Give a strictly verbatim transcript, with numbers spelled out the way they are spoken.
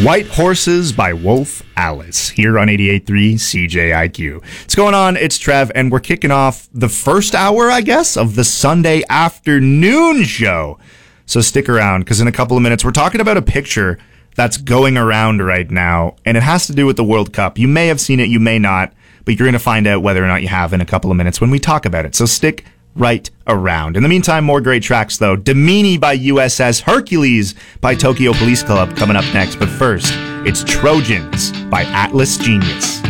White Horses by Wolf Alice here on eighty-eight point three C J I Q. What's going on? It's Trev, and we're kicking off the first hour, I guess, of the Sunday afternoon show. So stick around, because in a couple of minutes, we're talking about a picture that's going around right now, and it has to do with the World Cup. You may have seen it, you may not, but you're going to find out whether or not you have in a couple of minutes when we talk about it. So stick right around. In the meantime, more great tracks, though. Domini by U S S, Hercules by Tokyo Police Club coming up next. But first, it's Trojans by Atlas Genius.